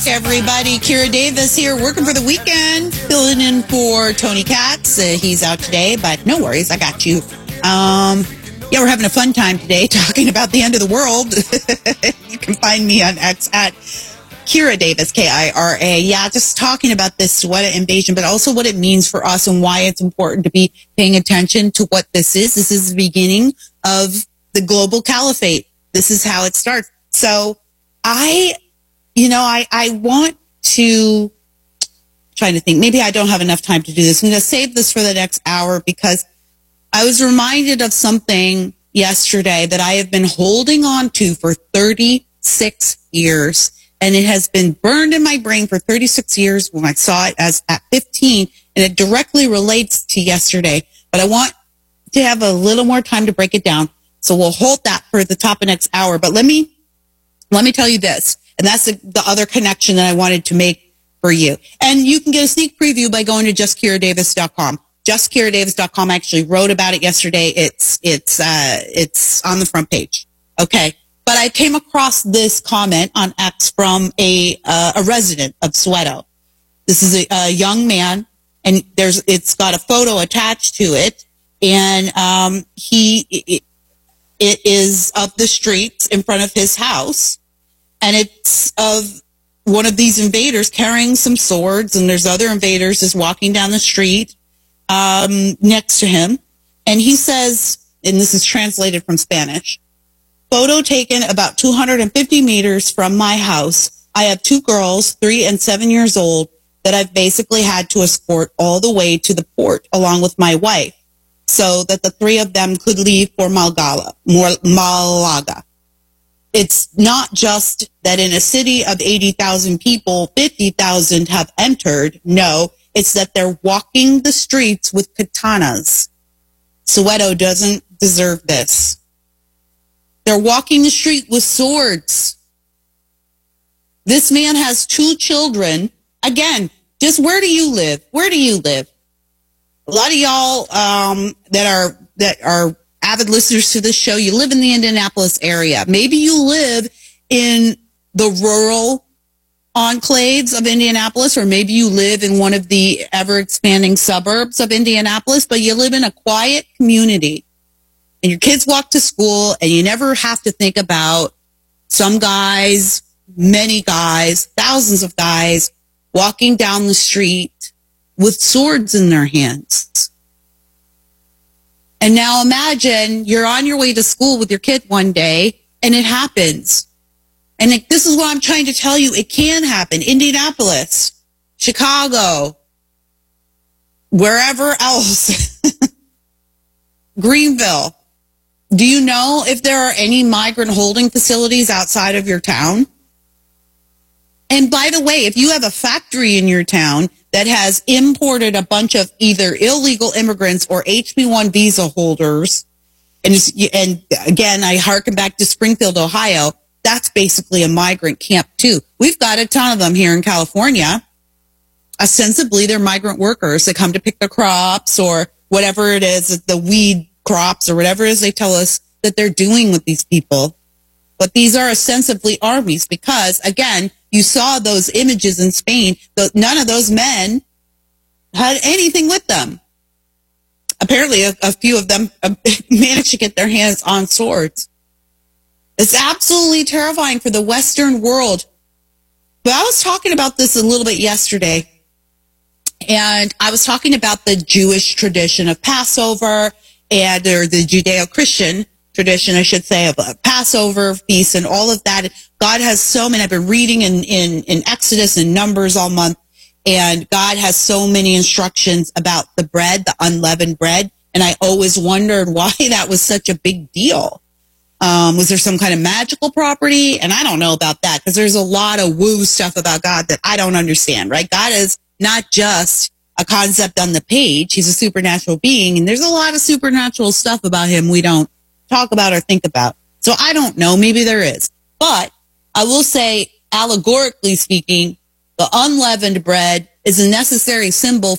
everybody. Kira Davis here, working for the weekend, filling in for Tony Katz. He's out today, but no worries, I got you. Yeah, we're having a fun time today talking about the end of the world. You can find me on X at Kira Davis, Kira. Yeah, just talking about this Soweto invasion, but also what it means for us and why it's important to be paying attention to what this is. This is the beginning of the global caliphate. This is how it starts. So I want to, trying to think, maybe I don't have enough time to do this. I'm going to save this for the next hour because I was reminded of something yesterday that I have been holding on to for 36 years. And it has been burned in my brain for 36 years when I saw it as at 15. And it directly relates to yesterday. But I want to have a little more time to break it down. So we'll hold that for the top of next hour. But let me tell you this. And that's the other connection that I wanted to make for you. And you can get a sneak preview by going to justkiradavis.com. JustKiraDavis.com. I actually wrote about it yesterday. It's on the front page. Okay. But I came across this comment on X from a resident of Soweto. This is a young man, and it's got a photo attached to it, and it is of the streets in front of his house, and it's of one of these invaders carrying some swords, and there's other invaders just walking down the street next to him, and he says, and this is translated from Spanish, photo taken about 250 meters from my house. I have two girls, 3 and 7 years old, that I've basically had to escort all the way to the port along with my wife so that the three of them could leave for Malaga. It's not just that in a city of 80,000 people, 50,000 have entered. No, it's that they're walking the streets with katanas. Soweto doesn't deserve this. They're walking the street with swords. This man has 2 children. Again, just where do you live? Where do you live? A lot of y'all that are avid listeners to this show, you live in the Indianapolis area. Maybe you live in the rural enclaves of Indianapolis, or maybe you live in one of the ever-expanding suburbs of Indianapolis, but you live in a quiet community. And your kids walk to school, and you never have to think about some guys, many guys, thousands of guys walking down the street with swords in their hands. And now imagine you're on your way to school with your kid one day, and it happens. And this is what I'm trying to tell you. It can happen. Indianapolis, Chicago, wherever else, Greenville. Do you know if there are any migrant holding facilities outside of your town? And by the way, if you have a factory in your town that has imported a bunch of either illegal immigrants or HB1 visa holders, and again, I harken back to Springfield, Ohio, that's basically a migrant camp too. We've got a ton of them here in California. Ostensibly, they're migrant workers that come to pick the crops or whatever it is, the weed crops or whatever it is they tell us that they're doing with these people. But these are ostensibly armies because, again, you saw those images in Spain. None of those men had anything with them. Apparently, a few of them managed to get their hands on swords. It's absolutely terrifying for the Western world. But I was talking about this a little bit yesterday. And I was talking about the Jewish tradition of Passover or the Judeo-Christian tradition, I should say, of a Passover feast and all of that. God has so many. I've been reading in Exodus and Numbers all month, and God has so many instructions about the bread, the unleavened bread. And I always wondered why that was such a big deal. Was there some kind of magical property? And I don't know about that because there's a lot of woo stuff about God that I don't understand, right? God is not just a concept on the page. He's a supernatural being, and there's a lot of supernatural stuff about him we don't talk about or think about. So I don't know. Maybe there is. But I will say, allegorically speaking, the unleavened bread is a necessary symbol